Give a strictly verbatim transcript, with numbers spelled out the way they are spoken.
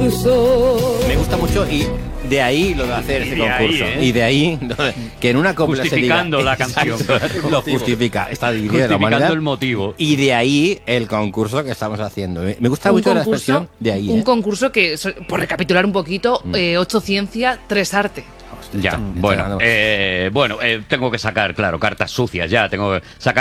concurso. Me gusta mucho y de ahí lo de hacer este concurso. Ahí, ¿eh? Y de ahí lo de, que en una copla se diga... Justificando la canción. Exacto, lo justifica. Está dividida de la Justificando humanidad. el motivo. Y de ahí el concurso que estamos haciendo. Me gusta Un mucho la concurso- expresión de ahí. Un ¿eh? concurso que, so- por recapitular un poquito, Mm. eh, ocho ciencia, tres arte. Hostia, Ya, está- está bueno, ganando. eh, bueno, eh, tengo que sacar, claro, cartas sucias ya, tengo que sacar